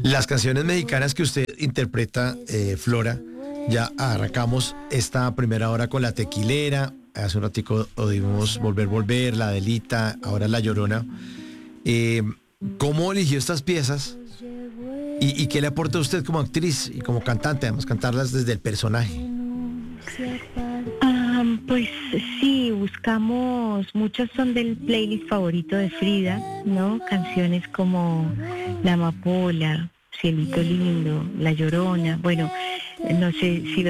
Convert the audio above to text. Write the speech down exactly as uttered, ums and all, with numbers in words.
Las canciones mexicanas que usted interpreta, eh, Flora, ya arrancamos esta primera hora con La Tequilera, hace un ratico oímos Volver, Volver, La Adelita, ahora La Llorona. Eh, ¿Cómo eligió estas piezas y, y qué le aporta a usted como actriz y como cantante, además cantarlas desde el personaje? Ah, pues sí, buscamos, muchas son del playlist favorito de Frida, ¿no? Canciones como La Amapola, Cielito Lindo, La Llorona. Bueno, no sé si los